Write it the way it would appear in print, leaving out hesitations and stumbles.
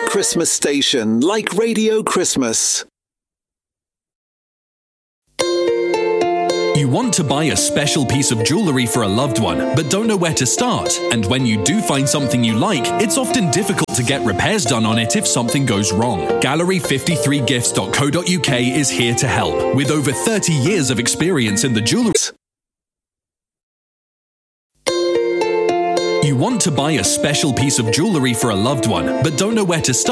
Christmas station like Radio Christmas. You want to buy a special piece of jewellery for a loved one, but don't know where to start. And when you do find something you like, it's often difficult to get repairs done on it if something goes wrong. Gallery53gifts.co.uk is here to help, with over 30 years of experience in the jewellery. You want to buy a special piece of jewellery for a loved one, but don't know where to start.